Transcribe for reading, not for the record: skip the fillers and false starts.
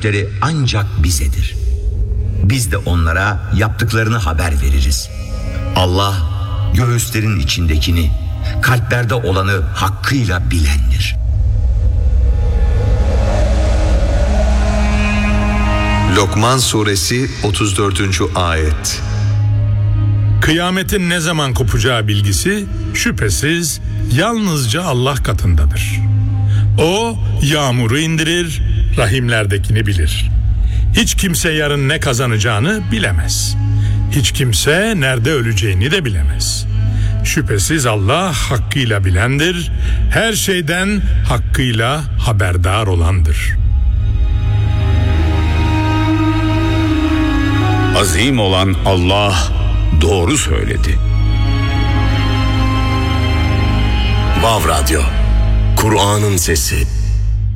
dönüşleri ancak bizedir. Biz de onlara yaptıklarını haber veririz. Allah göğüslerin içindekini, kalplerde olanı hakkıyla bilendir. Lokman Suresi 34. Ayet. Kıyametin ne zaman kopacağı bilgisi şüphesiz yalnızca Allah katındadır. O yağmuru indirir, rahimlerdekini bilir. Hiç kimse yarın ne kazanacağını bilemez. Hiç kimse nerede öleceğini de bilemez. Şüphesiz Allah hakkıyla bilendir, her şeyden hakkıyla haberdar olandır. Azim olan Allah doğru söyledi. Vav Radyo, Kur'an'ın sesi.